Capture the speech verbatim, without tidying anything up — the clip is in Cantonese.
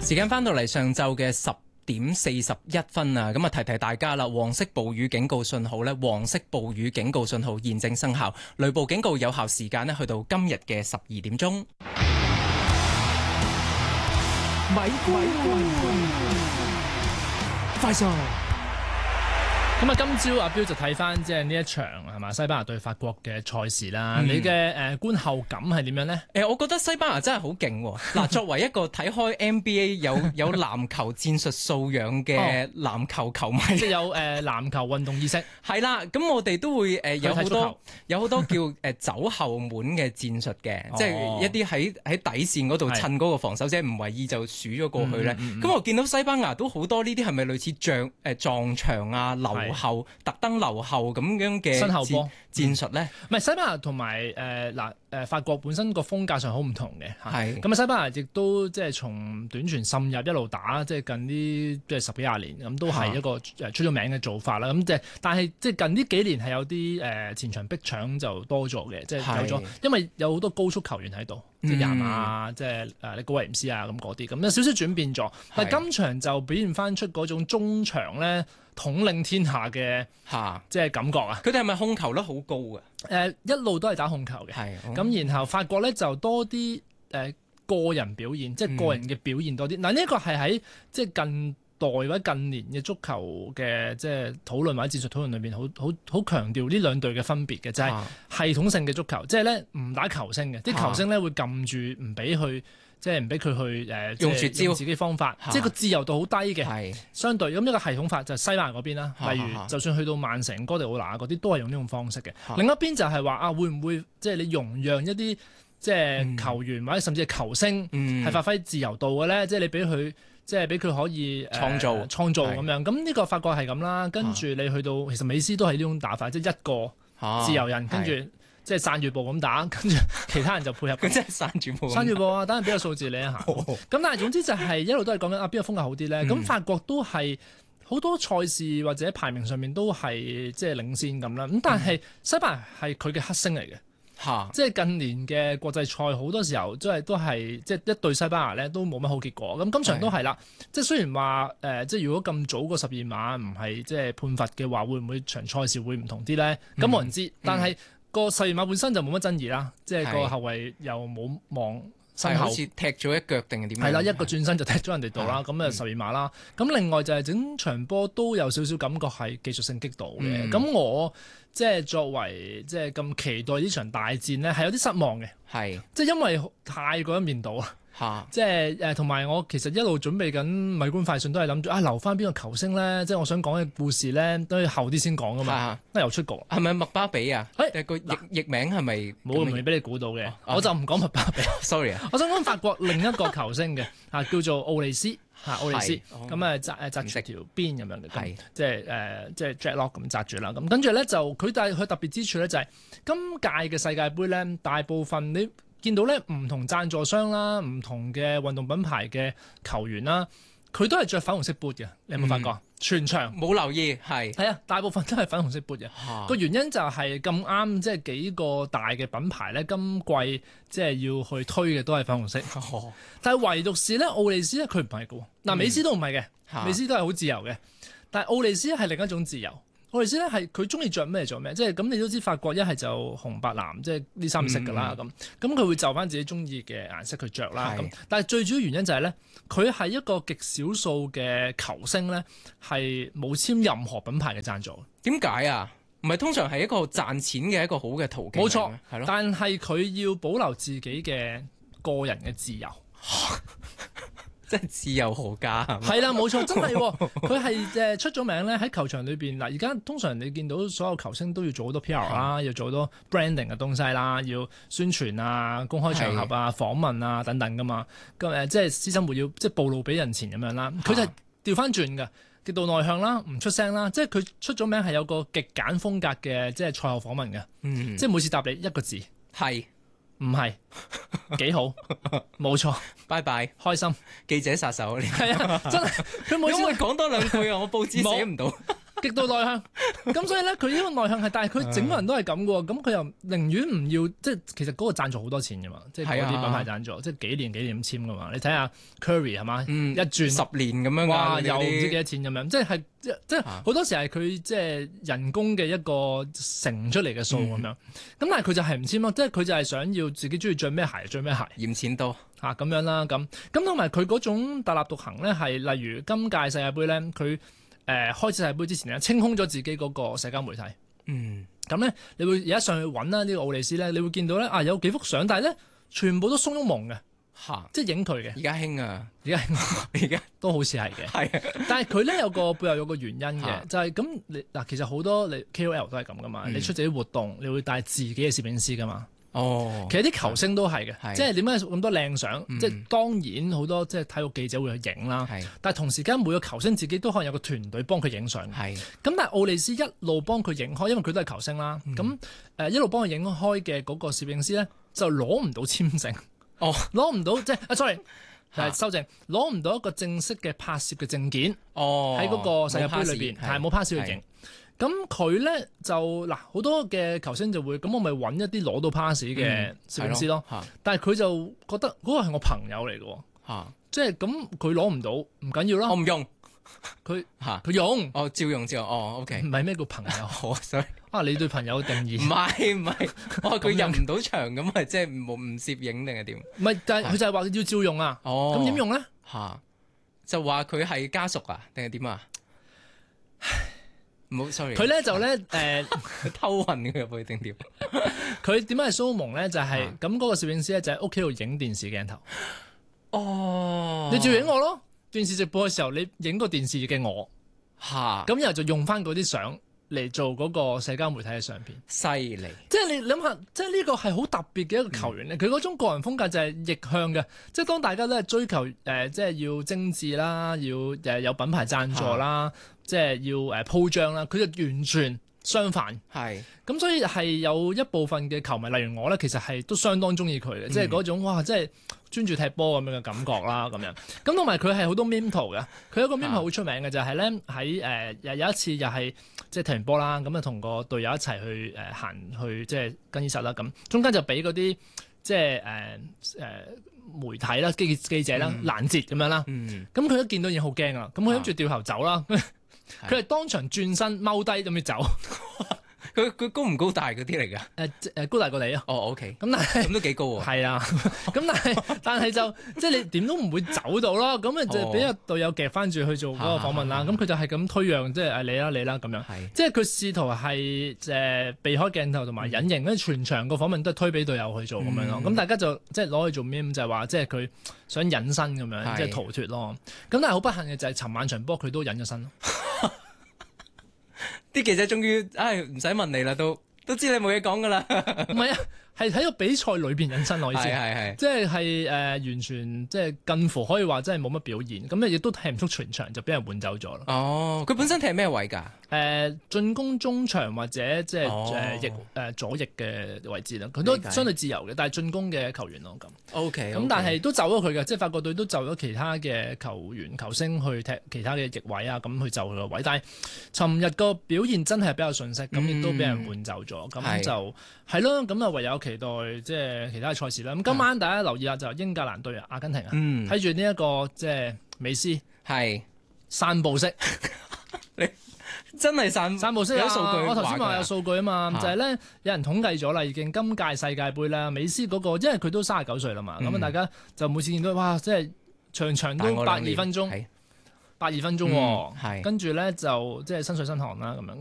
時間翻到嚟上晝嘅十點四十一分啊，咁啊提提大家啦，黃色暴雨警告信號呢，黃色暴雨警告信號現正生效，雷暴警告有效時間呢去到今日嘅十二點鐘。 咪咪快速。咁啊，今朝阿標就睇翻即係呢一場係嘛西班牙對法國嘅賽事啦。嗯、你嘅誒、呃、觀後感係點樣呢？ 誒、呃，我覺得西班牙真係好勁喎。嗱，作為一個睇開 N B A 有有籃球戰術素養嘅籃球球迷，哦、即係有誒籃、呃、球運動意識。係啦，咁我哋都會誒、呃、有好多有好多叫誒、呃、走後門嘅戰術嘅，哦、即係一啲喺喺底線嗰度趁嗰個防守者唔為意就數咗過去咧。咁、嗯嗯嗯、我見到西班牙都好多呢啲係咪類似撞誒撞牆啊流後特登留後咁樣嘅身後波戰術咧？ 唔係、嗯、西班牙同埋誒嗱誒法國本身個風格上好唔同嘅， 係咁啊西班牙亦都即係從短傳滲入一路打，即係近呢即係十幾廿年咁，都係一個誒出咗名嘅做法啦。咁即係但係即係近呢幾年係有啲誒前場逼搶就多咗嘅，即係有咗，因為有好多高速球員喺度，即係廿碼，即係誒你高維唔斯啊咁嗰啲，咁有少少轉變咗。但係今場就表現翻出嗰種中場咧統領天下嘅嚇，即係感覺啊！ 佢哋係咪控球率好高嘅？誒、 呃、一路都係打控球嘅，係咁、嗯。然後法國咧就多啲誒、呃、個人表現，即係個人嘅表現多啲。嗱呢一個係喺即係近代或者近年嘅足球嘅即係討論或者戰術討論裏邊，好好好強調呢兩隊嘅分別嘅，就係、是、系統性嘅足球，即係咧唔打球星嘅，啲、啊、球星咧會撳住唔俾去。即係唔俾佢去誒、呃、用絕招，用自己方法，啊、即係個自由度好低嘅。係相對咁一個系統法就係西班牙嗰邊啦。啊、例如，啊、就算去到曼城、哥迪奧拿嗰啲，都係用呢種方式嘅。啊、另一邊就係話啊，會唔會即係你容讓一啲即係球員、嗯、或者甚至係球星係發揮自由度嘅咧？嗯、即係你俾佢即係俾佢可以創造、呃、創造咁樣。咁呢個法國係咁啦。跟住你去到其實美斯都係呢種打法，即係一個自由人，跟住、啊。即係散住步咁打，跟住其他人就配合。佢真係散住步。 散住步啊！等陣俾個數字你一下。咁、哦、但係總之就係一路都係講緊啊，邊個風格好啲咧？咁、嗯、法國都係好多賽事或者排名上面都係即係領先咁啦。咁但係西班牙係佢嘅黑星嚟嘅。嚇、嗯！即係近年嘅國際賽好多時候即係都係即係一對西班牙咧都冇乜好結果。咁今場都係啦。是即係雖然話誒、呃，即係如果咁早個十二碼唔係即係判罰嘅話，會唔會場賽事會唔同啲咧？咁冇、嗯、人知。嗯、但係個十二碼本身就冇乜爭議啦，即係個後衞又冇望身後，好似踢咗一腳定係點樣？ 係啦，一個轉身就踢咗人哋度啦，咁啊十二碼啦。咁、嗯、另外就係整場波都有少少感覺係技術性擊倒嘅。咁、嗯、我即係作為即係咁期待呢場大戰咧，係有啲失望嘅。係是，即係因為太過一面倒啦。嚇！即係誒，同埋我其實一路準備緊米觀快訊，都係諗住啊留翻邊個球星咧，即係我想講嘅故事咧，都要後啲先講噶嘛。都又出局，係咪麥巴比啊？誒個譯譯名係咪冇咁容易俾你估到嘅？我就唔講麥巴比，sorry 啊！我想講法國另一個球星嘅嚇，叫做奧利斯嚇，奧利斯咁啊紮誒紮住條邊咁樣嘅，即係誒即係 dreadlock 咁紮住啦。咁跟住咧就佢但係佢特別之處咧就係今屆嘅世界盃咧，大部分你見到咧唔同贊助商啦，唔同嘅運動品牌嘅球員啦，佢都係着粉紅色 boot 嘅，你有冇發覺？嗯、全場冇留意，係係啊，大部分都係粉紅色 boot 嘅。個、啊、原因就係咁啱，即係幾個大嘅品牌咧，今季即係要去推嘅都係粉紅色。哦、但係唯獨是咧，奧利斯咧佢唔係嘅。嗱，美斯都唔係嘅，嗯、美斯都係好自由嘅，但係奧利斯係另一種自由。奧利斯咧係佢中意着咩着咩，即係咁你都知法國一係就紅白藍，即係呢三色噶啦咁，咁佢會就翻自己中意嘅顏色去着啦。咁是但係最主要原因就係咧，佢係一個極少數嘅球星咧，係冇簽任何品牌嘅贊助。點解啊？唔係通常係一個賺錢嘅一個好嘅途徑。冇錯，係咯。但係佢要保留自己嘅個人嘅自由。即係自由何價？係啦，冇錯，真係佢係誒出咗名咧喺球場裏邊嗱。而家通常你見到所有球星都要做好多 P R 啦，的要做好多 branding 嘅東西啦，要宣傳啊、公開場合啊、訪問啊等等噶嘛。咁誒即係私生活要即係暴露俾人前咁樣啦。佢就係調翻轉㗎，極度內向啦，唔出聲啦。即係佢出咗名係有個極簡風格嘅即係賽後訪問嘅，嗯、即係每次答你一個字係。唔係幾好，冇錯，拜拜，開心，記者殺手，係啊，真係佢每次講多兩句啊，我報紙寫唔到。 極度內向。咁所以咧，佢呢個內向係，但係佢整個人都係咁嘅喎。咁佢又寧願唔要，即係其實嗰個贊助好多錢嘅嘛，即係嗰啲品牌贊助，啊、即係幾年幾年咁簽嘅嘛。你睇下 Curry 係嘛，嗯、一轉十年咁樣， 哇，又唔知幾多錢咁樣，即係即即係好多時係佢即係人工嘅一個乘出嚟嘅數咁樣。咁、嗯、但係佢就係唔簽咯，即係佢就係想要自己中意着咩鞋着咩鞋， 嫌錢多嚇咁、啊、樣啦。咁咁同埋佢嗰種特立獨行咧，係例如今屆世界盃咧，佢。誒、呃、開始世界盃之前咧，清空咗自己嗰個社交媒體。嗯，咁咧，你會而家上去揾啦，呢、這個奧利斯咧，你會見到咧啊，有幾幅相，但係咧全部都鬆郁矇嘅，嚇哈，即係影佢嘅。而家興啊， 而家而家都好似係嘅，係的。但係佢咧有個背後有個原因嘅，哈就係咁你嗱，其實好多你 K O L 都係咁噶嘛，嗯、你出席啲活動，你會帶自己嘅攝影師噶嘛。哦，其實啲球星都係嘅，即係點解咁多靚相？即係當然好多即係體育記者會去影啦，但係同時間每個球星自己都可能有個團隊幫佢影相。係咁，但係奧利斯一路幫佢影開，因為佢都係球星啦。咁誒一路幫佢影開嘅嗰個攝影師咧，就攞唔到簽證。哦，攞唔到即係啊，sorry，係修正，攞唔到一個正式嘅拍攝嘅證件。哦，喺嗰個世界盃裏邊係冇 pass 去影。咁佢咧就嗱好多嘅球星就會咁，我咪揾一啲攞到 pass 嘅攝影師咯。嗯、但係佢就覺得嗰個係我朋友嚟嘅，啊、即係咁佢攞唔到唔緊要啦。我唔用佢嚇，佢用哦照用照用哦 OK。 唔係咩叫朋友？好，sorry 啊，你對朋友定義唔係唔係？我佢入唔到場咁啊，即係冇唔攝影定係點？ 唔係，但係佢就係話要照用啊。哦，咁點用咧？ 嚇，就話佢係家屬啊，定係點啊？唔好，sorry。佢咧就咧誒、呃、 偷運嘅入去定點？ 佢點解係蘇蒙咧？就係咁嗰個攝影師咧，就喺屋企度影電視鏡頭。哦，你照影我咯！電視直播嘅時候，你影個電視嘅我嚇，咁哈然後就用翻嗰啲相嚟做嗰個社交媒體嘅相片。 犀利！ 即係你諗下，即係呢個係好特別嘅一個球員咧。佢嗰、嗯、種個人風格就係逆向嘅，即係當大家都係追求誒、呃，即係要精緻啦，要誒有品牌贊助啦。哈即係要誒鋪張啦，佢就完全相反。係咁是，所以係有一部分嘅球迷，例如我咧，其實係都相當中意佢嘅，嗯、即係嗰種哇，即係專注踢波咁樣嘅感覺啦，咁樣。咁同埋佢係好多 meme 圖嘅，佢有一個 meme 好出名嘅，啊、就係咧喺誒有一次又係即係踢完波啦，咁啊同個隊友一齊去誒、呃、行去即係更衣室啦，咁中間就俾嗰啲即係誒誒。呃呃媒體啦、記記者啦、攔截咁樣啦，咁佢一見到已經好驚啊！咁佢諗住掉頭走啦，佢係、啊、當場轉身踎低咁樣走。 佢佢高唔高大嗰啲嚟㗎？ 誒誒高大過你啊！ 哦 OK， 咁但係咁都幾高喎。 係啊，咁但係但係就即係你點都唔會走到咯。咁啊就俾個隊友夾翻住去做嗰個訪問啦。咁佢就係咁推讓，即係誒你啦你啦咁樣。即係佢試圖係誒避開鏡頭同埋隱形，跟住全場個訪問都係推俾隊友去做咁樣咯。咁大家就即係攞去做咩？就係話即係佢想隱身咁樣，即係逃脫咯。咁但係好不幸嘅就係尋晚場波佢都隱咗身咯。 啲記者終於，唉，唔使問你啦，都都知你冇嘢講噶啦。 唔係啊，係喺個比賽裏邊引申我意思， 係係係， 即係係誒完全即係近乎可以話真係冇乜表現，咁咧亦都踢唔出全場就俾人換走咗咯。 哦，佢本身踢咩位㗎？ 誒進攻中場或者即係誒翼誒左翼嘅位置啦，佢都相對自由嘅，但係進攻嘅球員咯咁。O K，咁但係都就咗佢嘅，即係法國隊都就咗其他嘅球員球星去踢其他嘅翼位啊，咁去就佢個位。但係尋日個表現真係比較遜色，咁亦都俾人換走咗，咁就係咯。咁啊唯有期待即係其他嘅賽事啦。咁今晚大家留意下就英格蘭對阿根廷啊，睇住呢一個即係美斯係散步式。 真係散散步式有數據， 我頭先話有數據啊嘛，就係咧有人統計咗啦，已經今屆世界盃啦，美斯嗰個，因為佢都三十九歲啦嘛，咁啊大家就每次見到哇，即係場場都百二分鐘，百二分鐘，跟住咧就即係身水身汗啦咁樣。